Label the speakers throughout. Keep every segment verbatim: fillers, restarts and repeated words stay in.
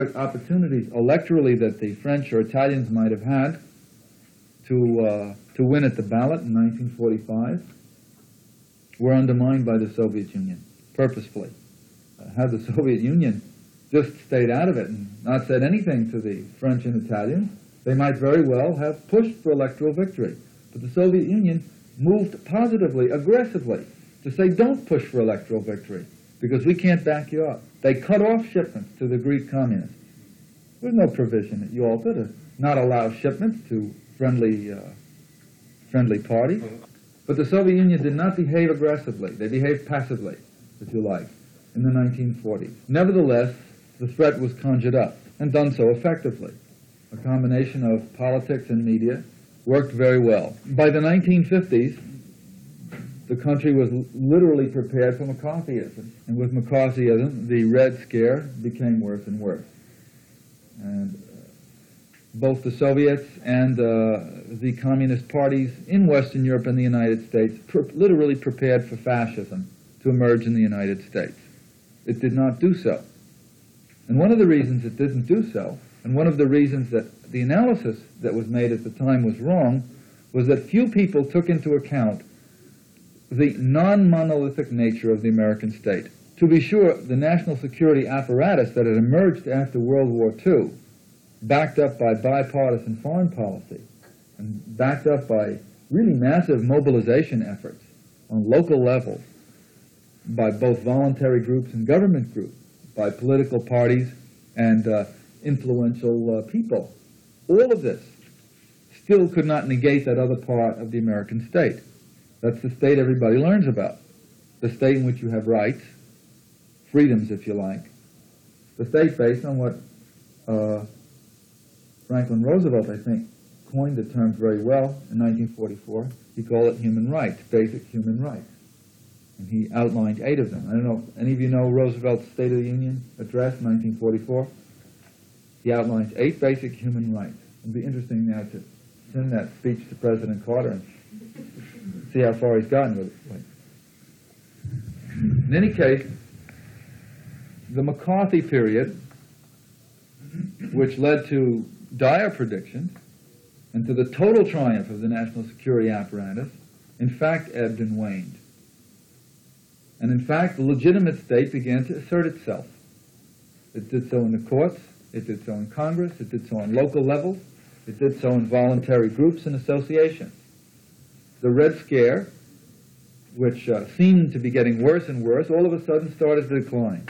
Speaker 1: opportunities electorally that the French or Italians might have had to, uh, to win at the ballot in nineteen forty-five were undermined by the Soviet Union, purposefully. Uh, had the Soviet Union just stayed out of it and not said anything to the French and Italians, they might very well have pushed for electoral victory. But the Soviet Union moved positively, aggressively, to say, don't push for electoral victory, because we can't back you up. They cut off shipments to the Greek communists. There's no provision at Yalta to not allow shipments to friendly, uh, friendly parties. But the Soviet Union did not behave aggressively. They behaved passively, if you like, in the nineteen forties. Nevertheless, the threat was conjured up, and done so effectively. A combination of politics and media worked very well. By the nineteen fifties, the country was literally prepared for McCarthyism. And with McCarthyism, the Red Scare became worse and worse. And uh, both the Soviets and uh, the communist parties in Western Europe and the United States pr literally prepared for fascism to emerge in the United States. It did not do so. And one of the reasons it didn't do so, and one of the reasons that the analysis that was made at the time was wrong, was that few people took into account the non-monolithic nature of the American state. To be sure, the national security apparatus that had emerged after World War Two, backed up by bipartisan foreign policy, and backed up by really massive mobilization efforts on local levels, by both voluntary groups and government groups, by political parties and uh, influential uh, people. All of this still could not negate that other part of the American state. That's the state everybody learns about. The state in which you have rights, freedoms if you like. The state based on what uh, Franklin Roosevelt, I think, coined the term very well in nineteen forty-four. He called it human rights, basic human rights. And he outlined eight of them. I don't know, any of you know Roosevelt's State of the Union address, nineteen forty-four? He outlines eight basic human rights. It'd be interesting now to send that speech to President Carter and see how far he's gotten with it. In any case, the McCarthy period, which led to dire predictions and to the total triumph of the national security apparatus, in fact ebbed and waned. And in fact, the legitimate state began to assert itself. It did so in the courts, it did so in Congress, it did so on local levels, it did so in voluntary groups and associations. The Red Scare, which uh, seemed to be getting worse and worse, all of a sudden started to decline.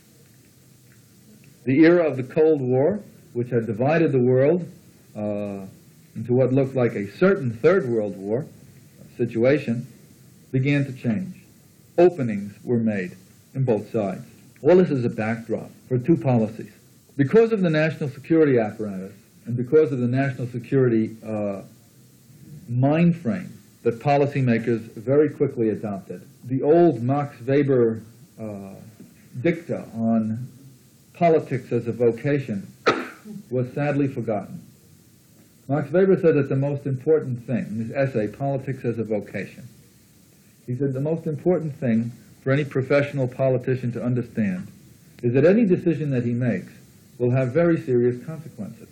Speaker 1: The era of the Cold War, which had divided the world uh, into what looked like a certain Third World War situation, began to change. Openings were made in both sides. All this is a backdrop for two policies. Because of the national security apparatus and because of the national security uh, mind frame that policymakers very quickly adopted, the old Max Weber uh, dicta on politics as a vocation was sadly forgotten. Max Weber said that the most important thing, in his essay, Politics as a Vocation, he said the most important thing for any professional politician to understand is that any decision that he makes will have very serious consequences.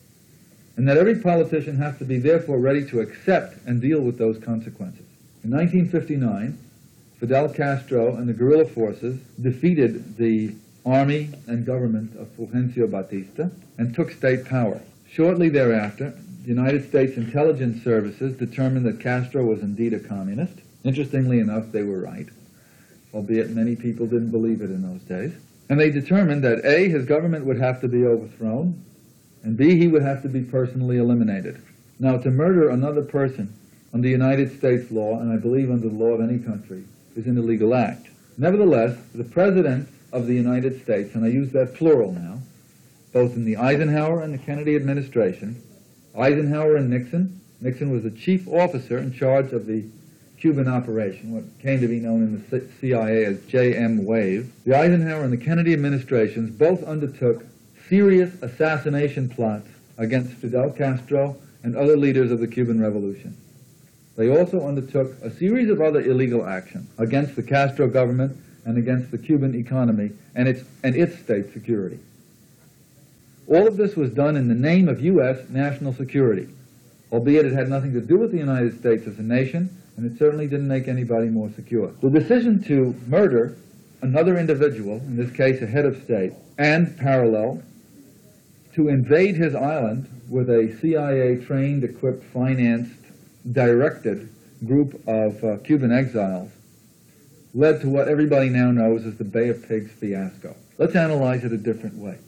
Speaker 1: And that every politician has to be therefore ready to accept and deal with those consequences. In nineteen fifty-nine, Fidel Castro and the guerrilla forces defeated the army and government of Fulgencio Batista and took state power. Shortly thereafter, the United States intelligence services determined that Castro was indeed a communist. Interestingly enough, they were right, albeit many people didn't believe it in those days. And they determined that A, his government would have to be overthrown, and B, he would have to be personally eliminated. Now, to murder another person under United States law, and I believe under the law of any country, is an illegal act. Nevertheless, the President of the United States, and I use that plural now, both in the Eisenhower and the Kennedy administration, Eisenhower and Nixon, Nixon was the chief officer in charge of the Cuban operation, what came to be known in the C I A as J M Wave. The Eisenhower and the Kennedy administrations both undertook serious assassination plots against Fidel Castro and other leaders of the Cuban Revolution. They also undertook a series of other illegal actions against the Castro government and against the Cuban economy and its, and its state security. All of this was done in the name of U S national security, albeit it had nothing to do with the United States as a nation, and it certainly didn't make anybody more secure. The decision to murder another individual, in this case a head of state, and parallel, to invade his island with a C I A-trained, equipped, financed, directed group of uh, Cuban exiles, led to what everybody now knows as the Bay of Pigs fiasco. Let's analyze it a different way.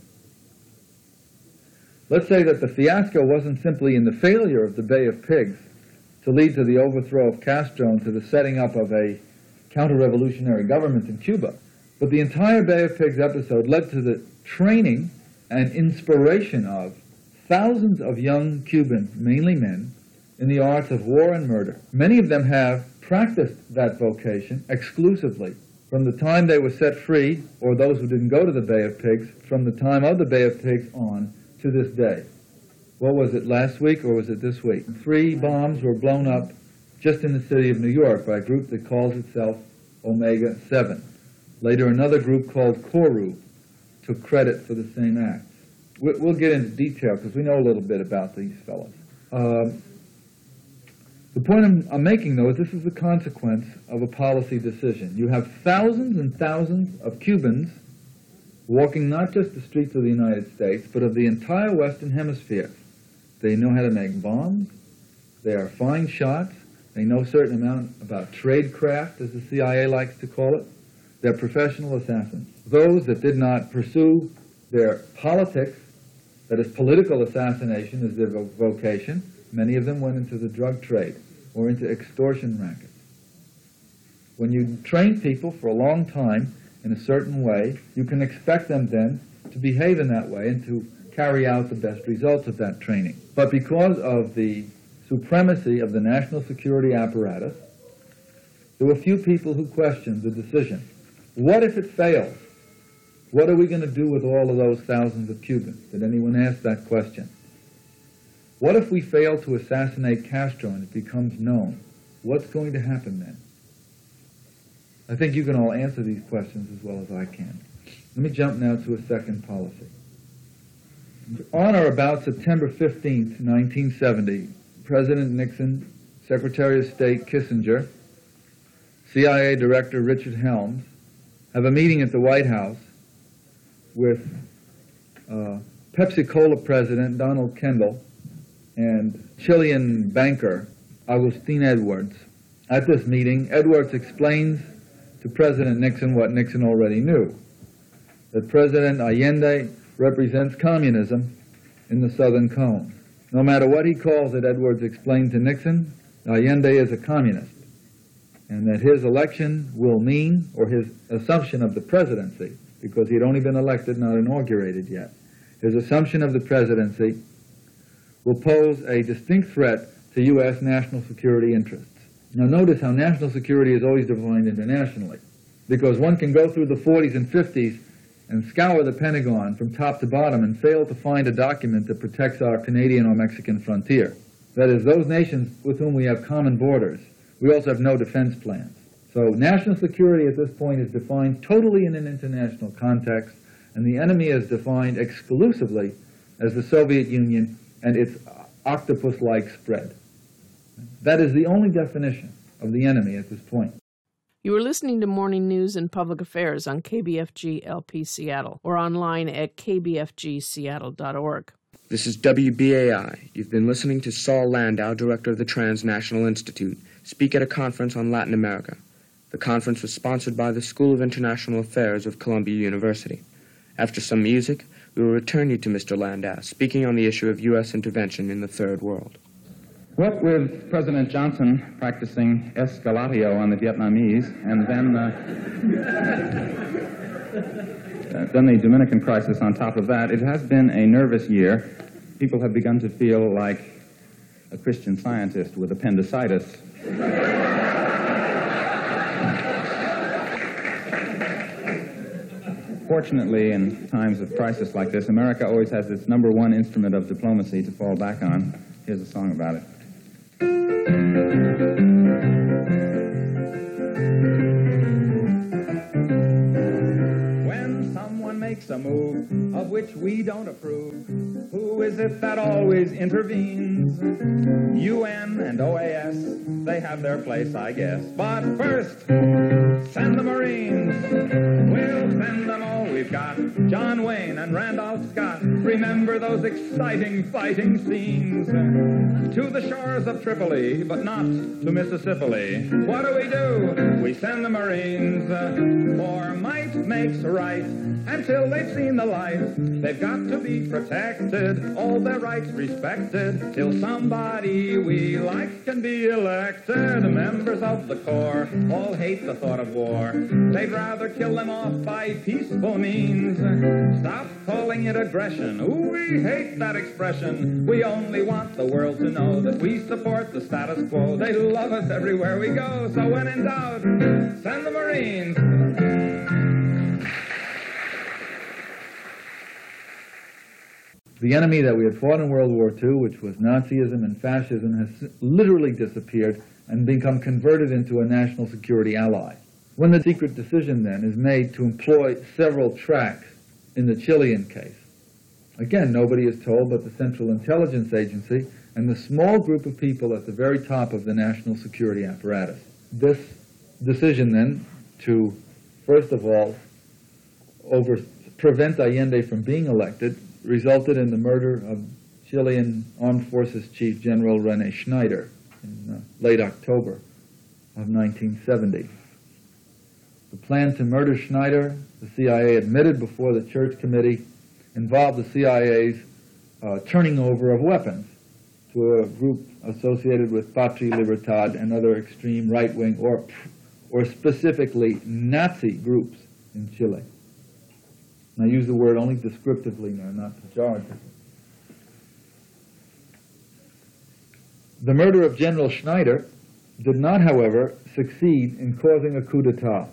Speaker 1: Let's say that the fiasco wasn't simply in the failure of the Bay of Pigs to lead to the overthrow of Castro and to the setting up of a counter-revolutionary government in Cuba, but the entire Bay of Pigs episode led to the training and inspiration of thousands of young Cubans, mainly men, in the arts of war and murder. Many of them have practiced that vocation exclusively from the time they were set free, or those who didn't go to the Bay of Pigs, from the time of the Bay of Pigs on to this day. What was it, last week or was it this week? Three bombs were blown up just in the city of New York by a group that calls itself Omega seven. Later, another group called Koru took credit for the same acts. We'll get into detail because we know a little bit about these fellows. Um, the point I'm, I'm making, though, is this is the consequence of a policy decision. You have thousands and thousands of Cubans walking not just the streets of the United States, but of the entire Western Hemisphere. They know how to make bombs. They are fine shots. They know a certain amount about tradecraft, as the C I A likes to call it. They're professional assassins. Those that did not pursue their politics, that is, political assassination is their vocation, many of them went into the drug trade or into extortion rackets. When you train people for a long time in a certain way, you can expect them then to behave in that way and to carry out the best results of that training. But because of the supremacy of the national security apparatus, there were few people who questioned the decision. What if it fails? What are we going to do with all of those thousands of Cubans? Did anyone ask that question? What if we fail to assassinate Castro and it becomes known? What's going to happen then? I think you can all answer these questions as well as I can. Let me jump now to a second policy. On or about September fifteenth, nineteen seventy, President Nixon, Secretary of State Kissinger, C I A Director Richard Helms have a meeting at the White House with uh, Pepsi-Cola President Donald Kendall and Chilean banker Agustin Edwards. At this meeting, Edwards explains to President Nixon what Nixon already knew, that President Allende represents communism in the Southern Cone. No matter what he calls it, Edwards explained to Nixon, Allende is a communist, and that his election will mean, or his assumption of the presidency, because he'd only been elected, not inaugurated yet, his assumption of the presidency will pose a distinct threat to U S national security interests. Now notice how national security is always defined internationally, because one can go through the forties and fifties and scour the Pentagon from top to bottom and fail to find a document that protects our Canadian or Mexican frontier. That is, those nations with whom we have common borders, we also have no defense plans. So national security at this point is defined totally in an international context, and the enemy is defined exclusively as the Soviet Union and its octopus-like spread. That is the only definition of the enemy at this point.
Speaker 2: You are listening to Morning News and Public Affairs on K B F G L P Seattle or online at k b f g seattle dot org.
Speaker 3: This is W B A I. You've been listening to Saul Landau, director of the Transnational Institute, speak at a conference on Latin America. The conference was sponsored by the School of International Affairs of Columbia University. After some music, we will return you to Mister Landau, speaking on the issue of U S intervention in the Third World.
Speaker 4: What with President Johnson practicing escalatio on the Vietnamese, and then uh, uh, then the Dominican crisis on top of that, it has been a nervous year. People have begun to feel like a Christian Scientist with appendicitis. Fortunately, in times of crisis like this, America always has its number one instrument of diplomacy to fall back on. Here's a song about it. When someone makes makes a move of which we don't approve, who is it that always intervenes? U N and O A S, they have their place, I guess. But first, send the Marines. We'll send them all we've got. John Wayne and Randolph Scott. Remember those exciting fighting scenes. To the shores of Tripoli, but not to Mississippi. What do we do? We send the Marines. For might makes right. Until they've seen the light, they've got to be protected, all their rights respected, till somebody we like can be elected. Members of the Corps all hate the thought of war. They'd rather kill them off by peaceful means. Stop calling it aggression. Ooh, we hate that expression. We only want the world to know that we support the status quo. They love us everywhere we go, so when in doubt, send the Marines.
Speaker 1: The enemy that we had fought in World War Two, which was Nazism and fascism, has literally disappeared and become converted into a national security ally. When the secret decision then is made to employ several tracks in the Chilean case, again, nobody is told but the Central Intelligence Agency and the small group of people at the very top of the national security apparatus. This decision then to, first of all, over, prevent Allende from being elected resulted in the murder of Chilean Armed Forces Chief General René Schneider in uh, late October of nineteen seventy. The plan to murder Schneider, the C I A admitted before the Church Committee, involved the C I A's uh, turning over of weapons to a group associated with Patria y Libertad and other extreme right-wing or, or specifically Nazi groups in Chile. And I use the word only descriptively now, not pejoratively. The murder of General Schneider did not, however, succeed in causing a coup d'etat.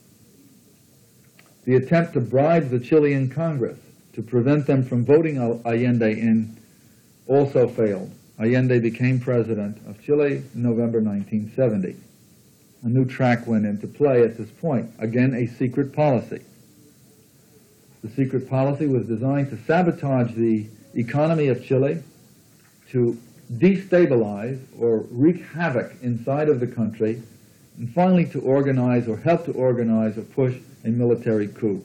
Speaker 1: The attempt to bribe the Chilean Congress to prevent them from voting Allende in also failed. Allende became president of Chile in November nineteen seventy. A new track went into play at this point, again a secret policy. The secret policy was designed to sabotage the economy of Chile, to destabilize or wreak havoc inside of the country, and finally to organize or help to organize or push a military coup.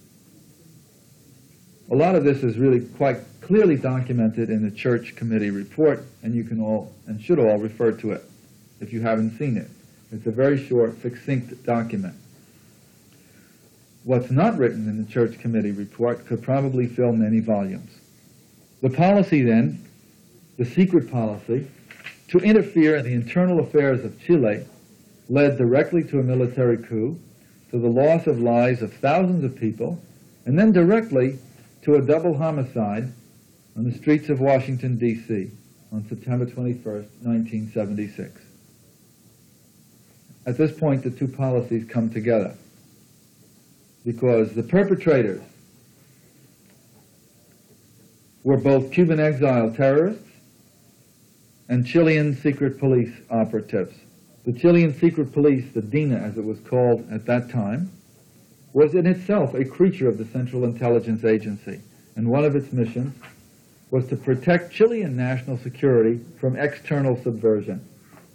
Speaker 1: A lot of this is really quite clearly documented in the Church Committee report, and you can all and should all refer to it if you haven't seen it. It's a very short, succinct document. What's not written in the Church Committee report could probably fill many volumes. The policy then, the secret policy, to interfere in the internal affairs of Chile led directly to a military coup, to the loss of lives of thousands of people, and then directly to a double homicide on the streets of Washington, D C on September twenty-first, nineteen seventy-six. At this point, the two policies come together, because the perpetrators were both Cuban exile terrorists and Chilean secret police operatives. The Chilean secret police, the DINA as it was called at that time, was in itself a creature of the Central Intelligence Agency, and one of its missions was to protect Chilean national security from external subversion.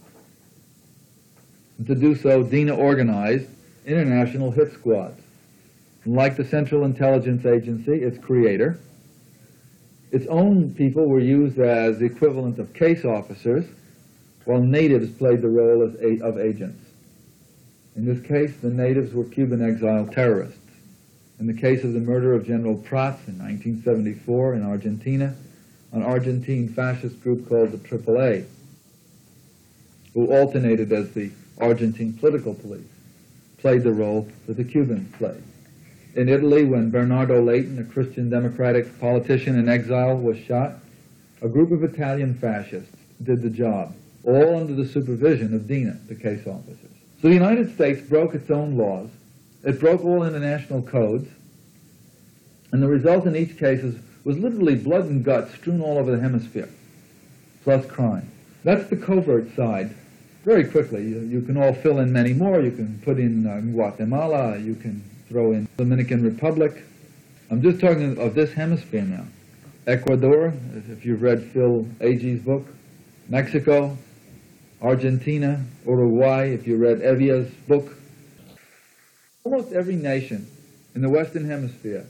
Speaker 1: And to do so, DINA organized international hit squads. Like the Central Intelligence Agency, its creator, its own people were used as the equivalent of case officers, while natives played the role as a, of agents. In this case, the natives were Cuban exile terrorists. In the case of the murder of General Prats in nineteen seventy-four in Argentina, an Argentine fascist group called the Triple A, who alternated as the Argentine political police, played the role that the Cubans played. In Italy, when Bernardo Leighton, a Christian democratic politician in exile, was shot, a group of Italian fascists did the job, all under the supervision of DINA, the case officers. So the United States broke its own laws. It broke all international codes, and the result in each case was literally blood and guts strewn all over the hemisphere, plus crime. That's the covert side. Very quickly, you, you can all fill in many more. You can put in uh, Guatemala, you can throw in Dominican Republic, I'm just talking of this hemisphere now. Ecuador, if you've read Phil Agee's book, Mexico, Argentina, Uruguay, if you read Evia's book. Almost every nation in the Western Hemisphere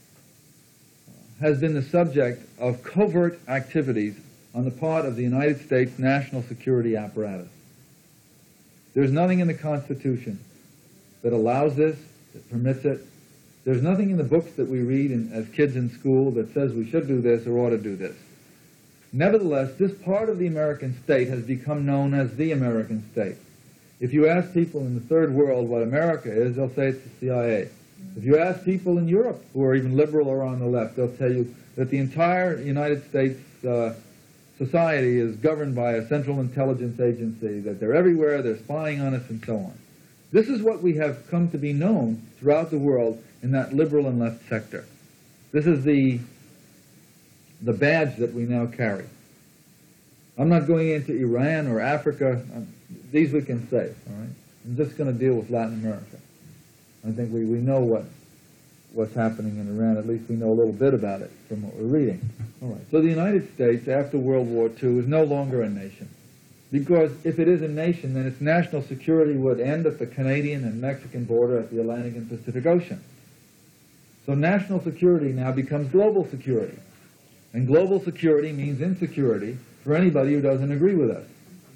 Speaker 1: has been the subject of covert activities on the part of the United States national security apparatus. There's nothing in the Constitution that allows this, that permits it. There's nothing in the books that we read in, as kids in school that says we should do this or ought to do this. Nevertheless, this part of the American state has become known as the American state. If you ask people in the third world what America is, they'll say it's the C I A. If you ask people in Europe who are even liberal or on the left, they'll tell you that the entire United States uh, society is governed by a central intelligence agency, that they're everywhere, they're spying on us, and so on. This is what we have come to be known throughout the world in that liberal and left sector. This is the, the badge that we now carry. I'm not going into Iran or Africa. These we can say, all right? I'm just going to deal with Latin America. I think we, we know what, what's happening in Iran. At least we know a little bit about it from what we're reading. All right. So the United States, after World War Two, is no longer a nation. Because if it is a nation, then its national security would end at the Canadian and Mexican border at the Atlantic and Pacific Ocean. So national security now becomes global security. And global security means insecurity for anybody who doesn't agree with us.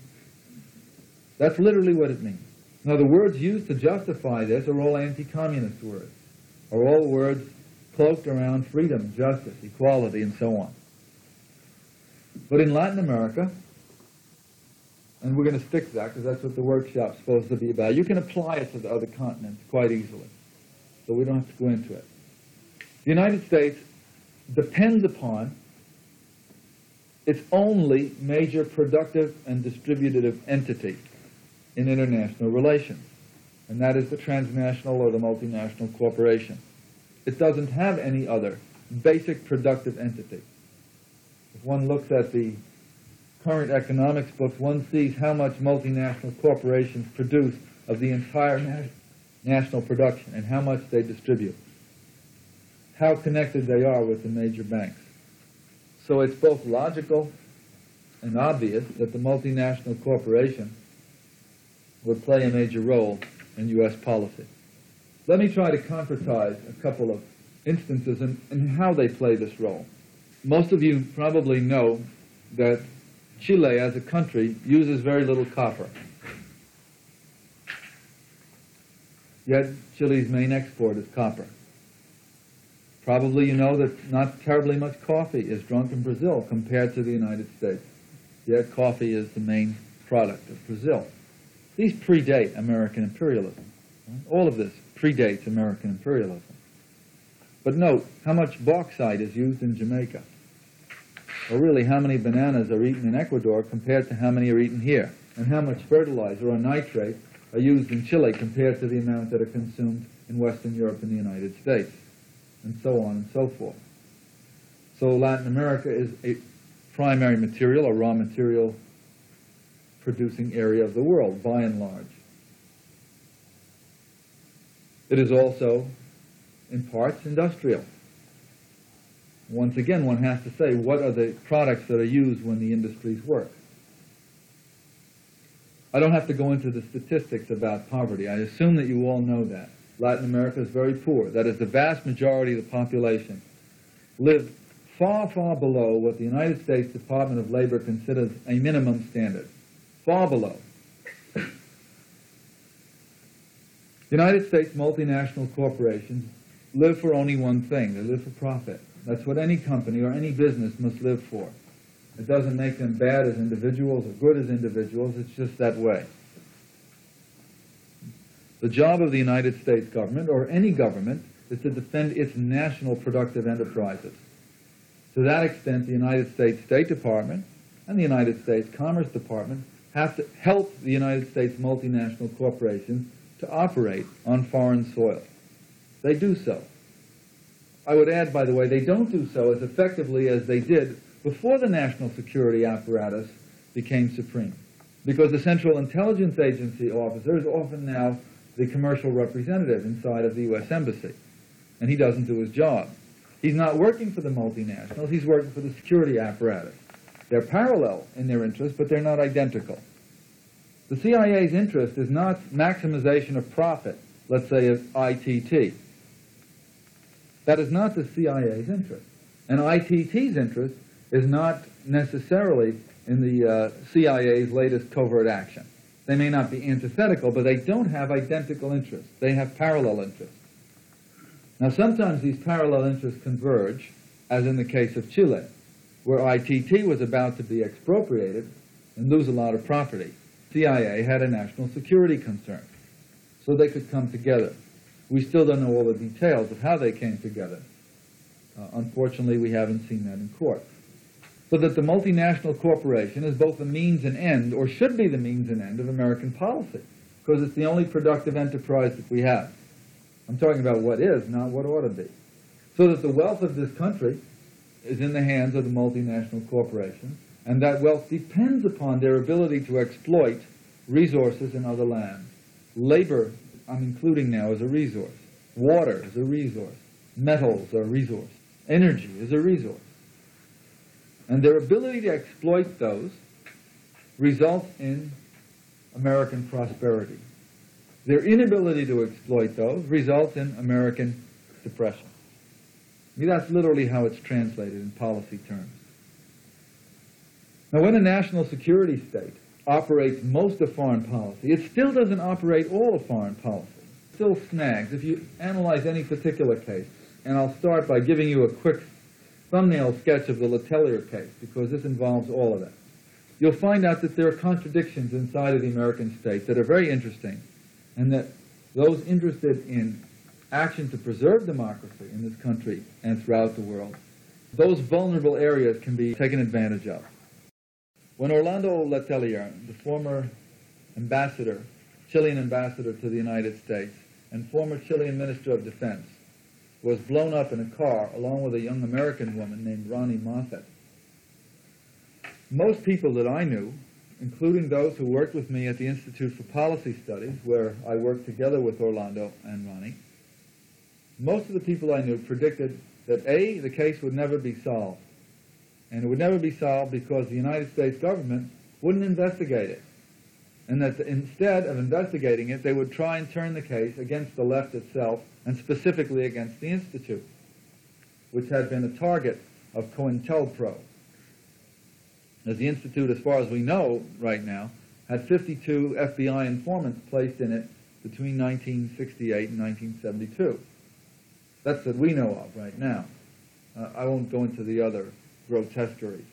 Speaker 1: That's literally what it means. Now, the words used to justify this are all anti-communist words, are all words cloaked around freedom, justice, equality, and so on. But in Latin America, and we're going to stick to that because that's what the workshop's supposed to be about, you can apply it to the other continents quite easily, so we don't have to go into it. The United States depends upon its only major productive and distributive entity in international relations, and that is the transnational or the multinational corporation. It doesn't have any other basic productive entity. If one looks at the current economics books, one sees how much multinational corporations produce of the entire na national production and how much they distribute, how connected they are with the major banks. So it's both logical and obvious that the multinational corporation would play a major role in U S policy. Let me try to concretize a couple of instances in, in how they play this role. Most of you probably know that Chile as a country uses very little copper. Yet Chile's main export is copper. Probably you know that not terribly much coffee is drunk in Brazil compared to the United States. Yet coffee is the main product of Brazil. These predate American imperialism. All of this predates American imperialism. But note how much bauxite is used in Jamaica. Or really how many bananas are eaten in Ecuador compared to how many are eaten here. And how much fertilizer or nitrate are used in Chile compared to the amount that are consumed in Western Europe and the United States. And so on and so forth. So Latin America is a primary material or raw material producing area of the world, by and large. It is also, in parts, industrial. Once again, one has to say, what are the products that are used when the industries work? I don't have to go into the statistics about poverty. I assume that you all know that. Latin America is very poor. That is, the vast majority of the population live far, far below what the United States Department of Labor considers a minimum standard. Far below. The United States multinational corporations live for only one thing. They live for profit. That's what any company or any business must live for. It doesn't make them bad as individuals or good as individuals. It's just that way. The job of the United States government, or any government, is to defend its national productive enterprises. To that extent, the United States State Department and the United States Commerce Department have to help the United States multinational corporations to operate on foreign soil. They do so. I would add, by the way, they don't do so as effectively as they did before the national security apparatus became supreme. Because the Central Intelligence Agency officer is often now the commercial representative inside of the U S Embassy. And he doesn't do his job. He's not working for the multinationals, he's working for the security apparatus. They're parallel in their interests, but they're not identical. The C I A's interest is not maximization of profit, let's say of I T T. That is not the C I A's interest. And I T T's interest is not necessarily in the uh, C I A's latest covert action. They may not be antithetical, but they don't have identical interests. They have parallel interests. Now, sometimes these parallel interests converge, as in the case of Chile, where I T T was about to be expropriated and lose a lot of property. C I A had a national security concern, so they could come together. We still don't know all the details of how they came together. Uh, unfortunately, we haven't seen that in court. So that the multinational corporation is both the means and end, or should be the means and end, of American policy, because it's the only productive enterprise that we have. I'm talking about what is, not what ought to be. So that the wealth of this country is in the hands of the multinational corporations, and that wealth depends upon their ability to exploit resources in other lands. Labor, I'm including now, as a resource. Water is a resource. Metals are a resource. Energy is a resource. And their ability to exploit those results in American prosperity. Their inability to exploit those results in American depression. I mean, that's literally how it's translated in policy terms. Now, when a national security state operates most of foreign policy, it still doesn't operate all of foreign policy. It still snags. If you analyze any particular case, and I'll start by giving you a quick thumbnail sketch of the Letelier case, because this involves all of that, you'll find out that there are contradictions inside of the American state that are very interesting, and that those interested in action to preserve democracy in this country and throughout the world, those vulnerable areas can be taken advantage of. When Orlando Letelier, the former ambassador, Chilean ambassador to the United States, and former Chilean Minister of Defense, was blown up in a car along with a young American woman named Ronnie Moffett, most people that I knew, including those who worked with me at the Institute for Policy Studies, where I worked together with Orlando and Ronnie, most of the people I knew predicted that A, the case would never be solved. And it would never be solved because the United States government wouldn't investigate it. And that instead of investigating it, they would try and turn the case against the left itself, and specifically against the Institute, which had been a target of COINTELPRO. As the Institute, as far as we know right now, had fifty-two F B I informants placed in it between nineteen sixty-eight and nineteen seventy-two. That's what we know of right now. Uh, I won't go into the other grotesqueries.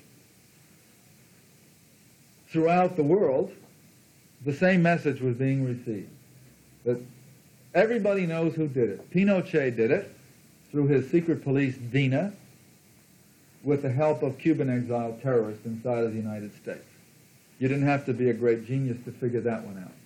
Speaker 1: Throughout the world, the same message was being received, that everybody knows who did it. Pinochet did it through his secret police, DINA, with the help of Cuban exiled terrorists inside of the United States. You didn't have to be a great genius to figure that one out.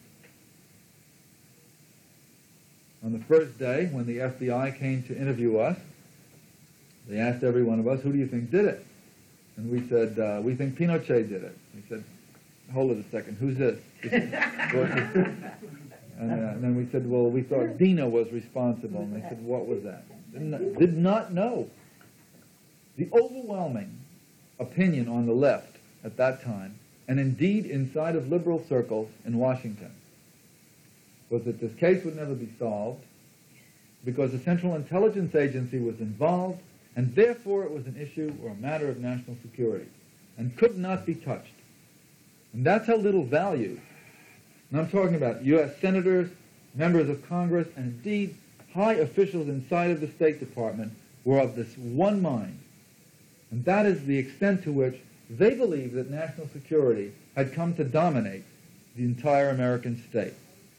Speaker 1: On the first day, when the F B I came to interview us, they asked every one of us, who do you think did it? And we said, uh, we think Pinochet did it. He said, hold it a second, who's this? and, uh, and then we said, well, we thought DINA was responsible. And they said, what was that? Didn't, did not know. The overwhelming opinion on the left at that time, and indeed inside of liberal circles in Washington, was that this case would never be solved because the Central Intelligence Agency was involved, and therefore it was an issue or a matter of national security, and could not be touched. And that's how little value, and I'm talking about U S senators, members of Congress, and indeed high officials inside of the State Department were of this one mind. And that is the extent to which they believed that national security had come to dominate the entire American state.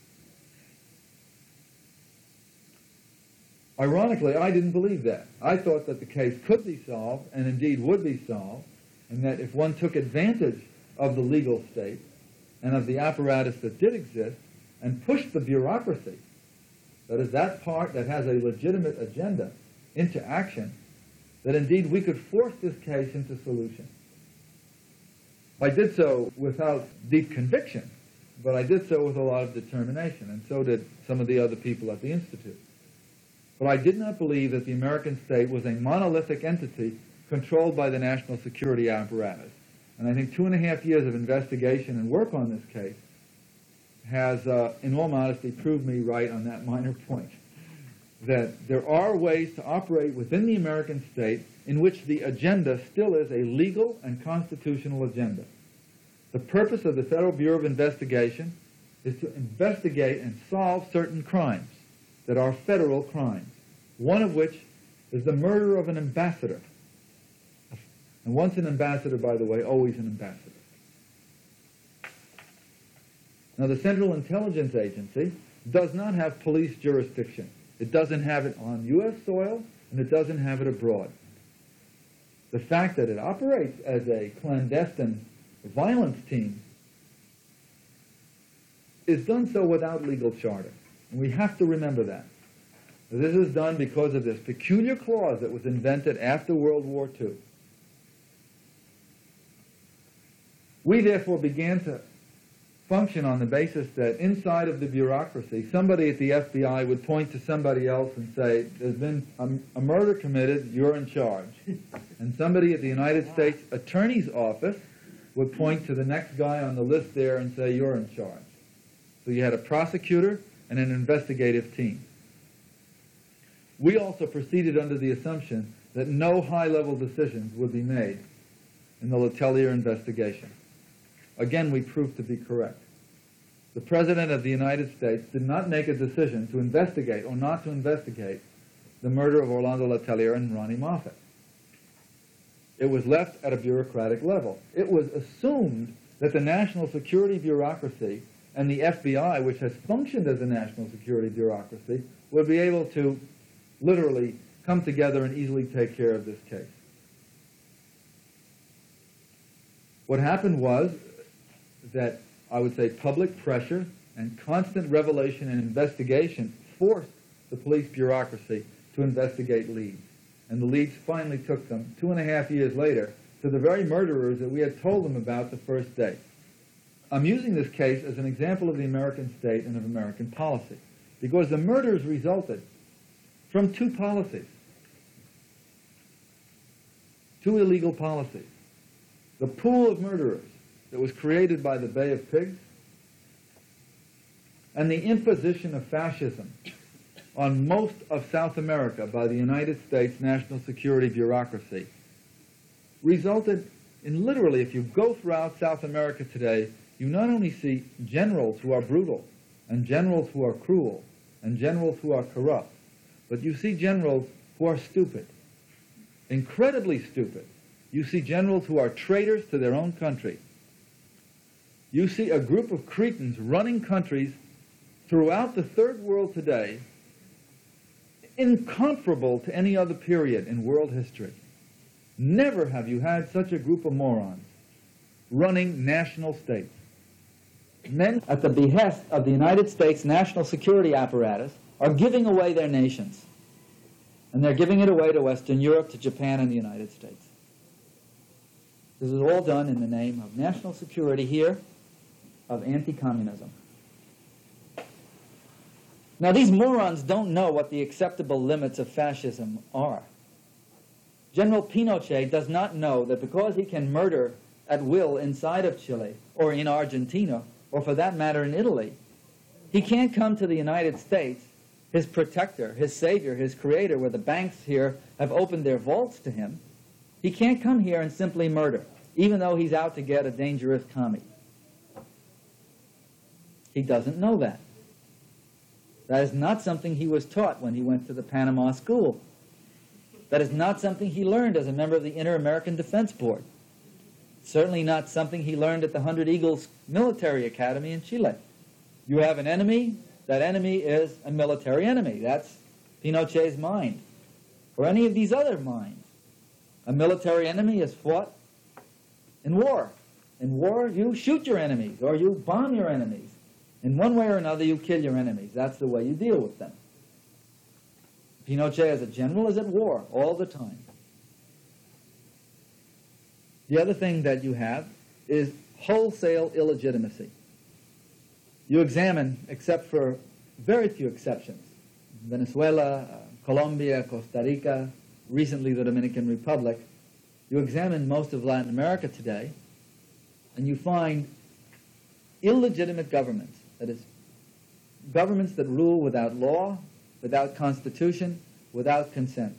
Speaker 1: Ironically, I didn't believe that. I thought that the case could be solved, and indeed would be solved, and that if one took advantage of the legal state and of the apparatus that did exist and pushed the bureaucracy, that is, that part that has a legitimate agenda, into action, that indeed we could force this case into solution. I did so without deep conviction, but I did so with a lot of determination, and so did some of the other people at the Institute. But I did not believe that the American state was a monolithic entity controlled by the national security apparatus. And I think two and a half years of investigation and work on this case has, uh, in all modesty, proved me right on that minor point. That there are ways to operate within the American state in which the agenda still is a legal and constitutional agenda. The purpose of the Federal Bureau of Investigation is to investigate and solve certain crimes that are federal crimes, one of which is the murder of an ambassador. And once an ambassador, by the way, always an ambassador. Now, the Central Intelligence Agency does not have police jurisdiction. It doesn't have it on U S soil, and it doesn't have it abroad. The fact that it operates as a clandestine violence team is done so without legal charter. And we have to remember that. This is done because of this peculiar clause that was invented after World War Two. We therefore began to function on the basis that inside of the bureaucracy, somebody at the F B I would point to somebody else and say, there's been a, a murder committed, you're in charge. And somebody at the United States Attorney's Office would point to the next guy on the list there and say, you're in charge. So you had a prosecutor and an investigative team. We also proceeded under the assumption that no high-level decisions would be made in the Letelier investigation. Again, we proved to be correct. The President of the United States did not make a decision to investigate or not to investigate the murder of Orlando Letelier and Ronnie Moffat. It was left at a bureaucratic level. It was assumed that the national security bureaucracy and the F B I, which has functioned as a national security bureaucracy, would be able to literally come together and easily take care of this case. What happened was that, I would say, public pressure and constant revelation and investigation forced the police bureaucracy to investigate leads. And the leads finally took them, two and a half years later, to the very murderers that we had told them about the first day. I'm using this case as an example of the American state and of American policy, because the murders resulted from two policies, two illegal policies. The pool of murderers that was created by the Bay of Pigs and the imposition of fascism on most of South America by the United States national security bureaucracy resulted in, literally, if you go throughout South America today, you not only see generals who are brutal and generals who are cruel and generals who are corrupt, but you see generals who are stupid, incredibly stupid. You see generals who are traitors to their own country. You see a group of cretins running countries throughout the third world today incomparable to any other period in world history. Never have you had such a group of morons running national states. Men, at the behest of the United States national security apparatus, are giving away their nations. And they're giving it away to Western Europe, to Japan, and the United States. This is all done in the name of national security here, of anti-communism. Now, these morons don't know what the acceptable limits of fascism are. General Pinochet does not know that because he can murder at will inside of Chile, or in Argentina, or for that matter in Italy, he can't come to the United States, his protector, his savior, his creator, where the banks here have opened their vaults to him. He can't come here and simply murder, even though he's out to get a dangerous commie. He doesn't know that. That is not something he was taught when he went to the Panama School. That is not something he learned as a member of the Inter-American Defense Board. Certainly not something he learned at the Hundred Eagles Military Academy in Chile. You have an enemy, that enemy is a military enemy. That's Pinochet's mind. Or any of these other minds. A military enemy is fought in war. In war, you shoot your enemies, or you bomb your enemies. In one way or another, you kill your enemies. That's the way you deal with them. Pinochet as a general is at war all the time. The other thing that you have is wholesale illegitimacy. You examine, except for very few exceptions, Venezuela, uh, Colombia, Costa Rica, recently the Dominican Republic, you examine most of Latin America today, and you find illegitimate governments, that is, governments that rule without law, without constitution, without consent.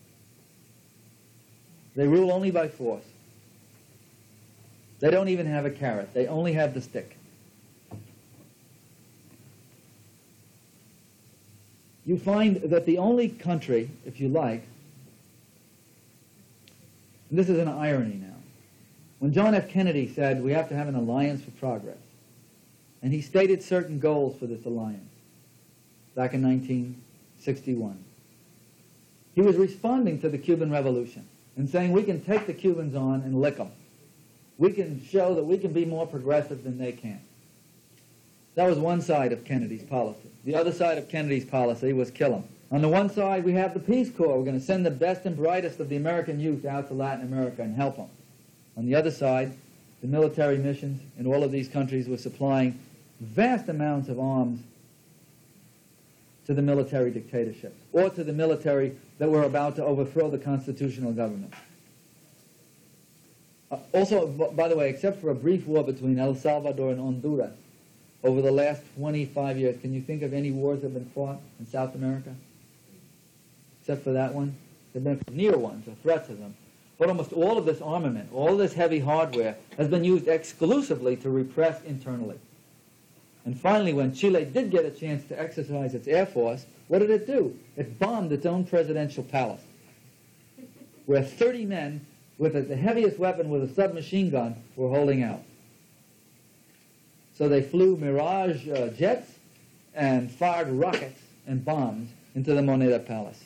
Speaker 1: They rule only by force. They don't even have a carrot. They only have the stick. You find that the only country, if you like, and this is an irony now, when John F. Kennedy said we have to have an alliance for progress, and he stated certain goals for this alliance back in nineteen sixty-one, he was responding to the Cuban Revolution and saying we can take the Cubans on and lick them. We can show that we can be more progressive than they can. That was one side of Kennedy's policy. The other side of Kennedy's policy was kill them. On the one side, we have the Peace Corps. We're going to send the best and brightest of the American youth out to Latin America and help them. On the other side, the military missions in all of these countries were supplying vast amounts of arms to the military dictatorships, or to the military that were about to overthrow the constitutional government. Uh, also, b- by the way, except for a brief war between El Salvador and Honduras, over the last twenty-five years, can you think of any wars that have been fought in South America? Except for that one? There have been near ones, or threats of them. But almost all of this armament, all of this heavy hardware, has been used exclusively to repress internally. And finally, when Chile did get a chance to exercise its air force, what did it do? It bombed its own presidential palace, where thirty men with the heaviest weapon with a submachine gun were holding out. So they flew Mirage uh, jets and fired rockets and bombs into the Moneda Palace.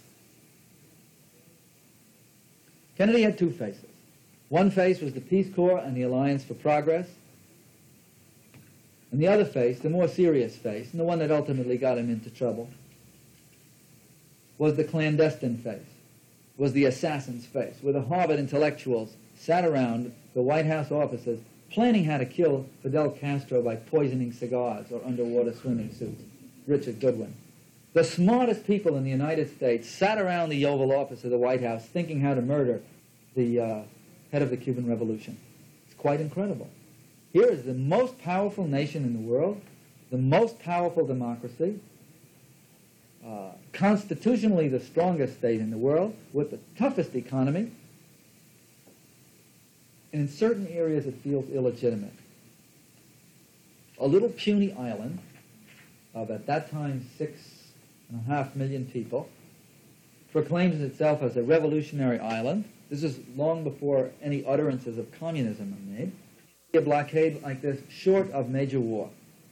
Speaker 1: Kennedy had two faces. One face was the Peace Corps and the Alliance for Progress. And the other face, the more serious face, and the one that ultimately got him into trouble, was the clandestine face, was the assassin's face, where the Harvard intellectuals sat around the White House offices planning how to kill Fidel Castro by poisoning cigars or underwater swimming suits. Richard Goodwin. The smartest people in the United States sat around the Oval Office of the White House thinking how to murder the uh, head of the Cuban Revolution. It's quite incredible. Here is the most powerful nation in the world, the most powerful democracy, uh, constitutionally the strongest state in the world, with the toughest economy, and in certain areas it feels illegitimate. A little puny island of at that time six and a half million people proclaims itself as a revolutionary island. This is long before any utterances of communism are made. A blockade like this, short of major war,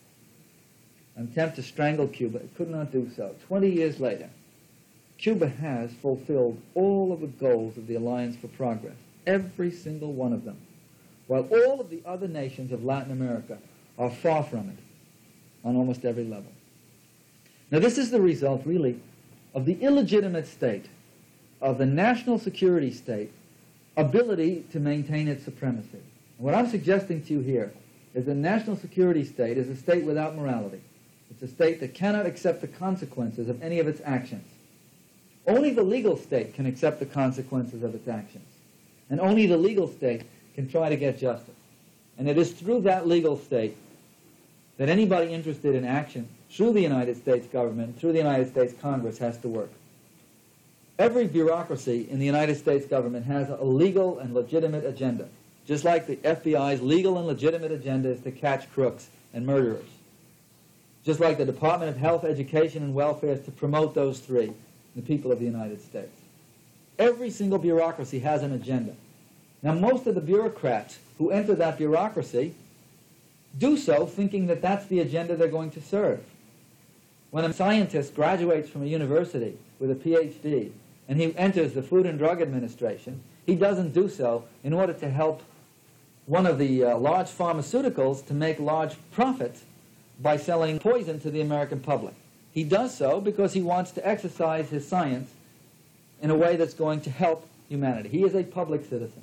Speaker 1: an attempt to strangle Cuba, it could not do so. Twenty years later, Cuba has fulfilled all of the goals of the Alliance for Progress, every single one of them, while all of the other nations of Latin America are far from it on almost every level. Now this is the result, really, of the illegitimate state, of the national security state, ability to maintain its supremacy. And what I'm suggesting to you here is the national security state is a state without morality. It's a state that cannot accept the consequences of any of its actions. Only the legal state can accept the consequences of its actions. And only the legal state can try to get justice. And it is through that legal state that anybody interested in action through the United States government, through the United States Congress, has to work. Every bureaucracy in the United States government has a legal and legitimate agenda, just like the F B I's legal and legitimate agenda is to catch crooks and murderers. Just like the Department of Health, Education, and Welfare is to promote those three, the people of the United States. Every single bureaucracy has an agenda. Now, most of the bureaucrats who enter that bureaucracy do so thinking that that's the agenda they're going to serve. When a scientist graduates from a university with a P H D and he enters the Food and Drug Administration, he doesn't do so in order to help one of the uh, large pharmaceuticals to make large profits by selling poison to the American public. He does so because he wants to exercise his science in a way that's going to help humanity. He is a public citizen.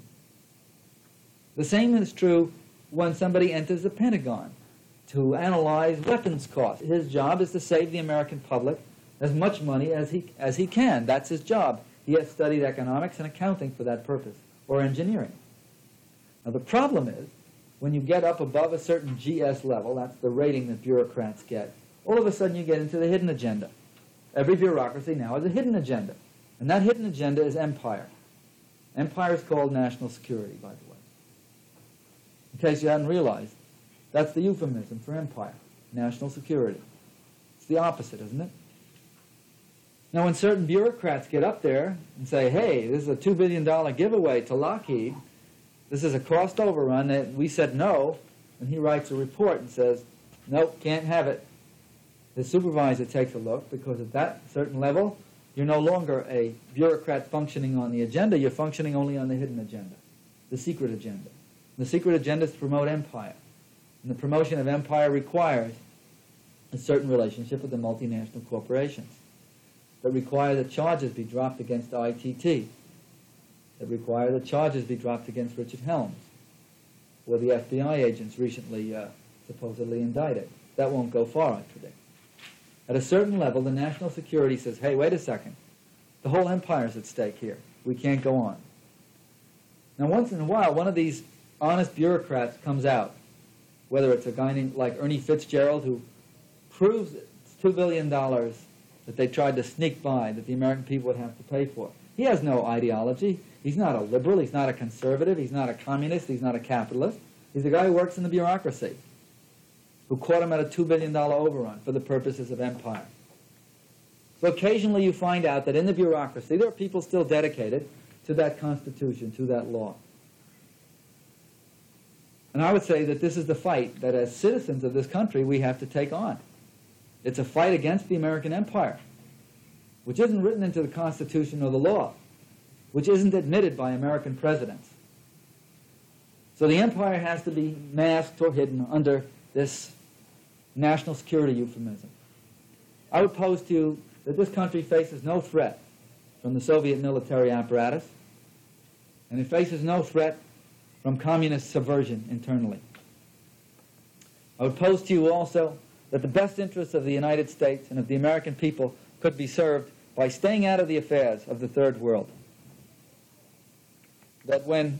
Speaker 1: The same is true when somebody enters the Pentagon to analyze weapons costs. His job is to save the American public as much money as he, as he can. That's his job. He has studied economics and accounting for that purpose, or engineering. Now the problem is, when you get up above a certain G S level, that's the rating that bureaucrats get, all of a sudden you get into the hidden agenda. Every bureaucracy now has a hidden agenda. And that hidden agenda is empire. Empire is called national security, by the way. In case you hadn't realized, that's the euphemism for empire, national security. It's the opposite, isn't it? Now, when certain bureaucrats get up there and say, hey, this is a two billion dollar giveaway to Lockheed, this is a cost overrun, that we said no, and he writes a report and says, nope, can't have it. The supervisor takes a look, because at that certain level, you're no longer a bureaucrat functioning on the agenda, you're functioning only on the hidden agenda, the secret agenda. The secret agenda is to promote empire. And the promotion of empire requires a certain relationship with the multinational corporations that require that charges be dropped against I T T, that require that charges be dropped against Richard Helms, or the F B I agents recently uh, supposedly indicted. That won't go far, I predict. At a certain level, the national security says, hey, wait a second, the whole empire is at stake here. We can't go on. Now, once in a while, one of these honest bureaucrats comes out, whether it's a guy named, like Ernie Fitzgerald, who proves it's two billion dollars that they tried to sneak by, that the American people would have to pay for. He has no ideology. He's not a liberal. He's not a conservative. He's not a communist. He's not a capitalist. He's a guy who works in the bureaucracy, who caught him at a two billion dollar overrun for the purposes of empire. So occasionally you find out that in the bureaucracy there are people still dedicated to that Constitution, to that law. And I would say that this is the fight that as citizens of this country we have to take on. It's a fight against the American empire, which isn't written into the Constitution or the law, which isn't admitted by American presidents. So the empire has to be masked or hidden under this national security euphemism. I would pose to you that this country faces no threat from the Soviet military apparatus, and it faces no threat from communist subversion internally. I would pose to you also that the best interests of the United States and of the American people could be served by staying out of the affairs of the third world. That when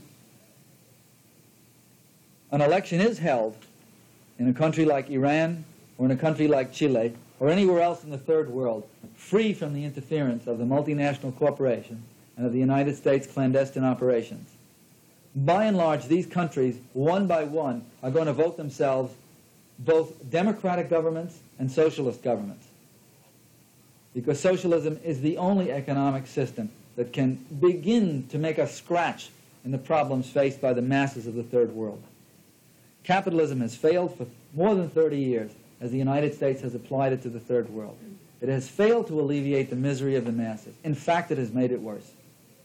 Speaker 1: an election is held in a country like Iran or in a country like Chile or anywhere else in the third world, free from the interference of the multinational corporations and of the United States clandestine operations, by and large, these countries, one by one, are going to vote themselves both democratic governments and socialist governments. Because socialism is the only economic system that can begin to make a scratch in the problems faced by the masses of the third world. Capitalism has failed for more than thirty years as the United States has applied it to the third world. It has failed to alleviate the misery of the masses. In fact, it has made it worse.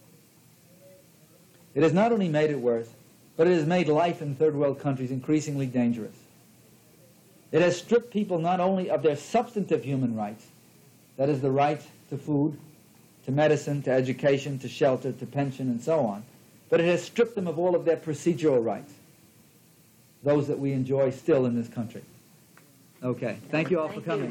Speaker 1: It has not only made it worse, but it has made life in third world countries increasingly dangerous. It has stripped people not only of their substantive human rights, that is the right to food, to medicine, to education, to shelter, to pension, and so on, but it has stripped them of all of their procedural rights, those that we enjoy still in this country. Okay, thank you all for coming.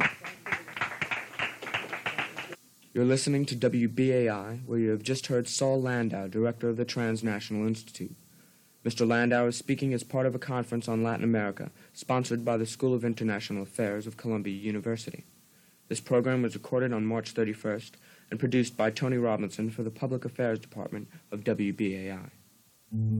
Speaker 3: You're listening to W B A I, where you have just heard Saul Landau, director of the Transnational Institute. Mister Landau is speaking as part of a conference on Latin America, sponsored by the School of International Affairs of Columbia University. This program was recorded on March thirty-first and produced by Tony Robinson for the Public Affairs Department of W B A I.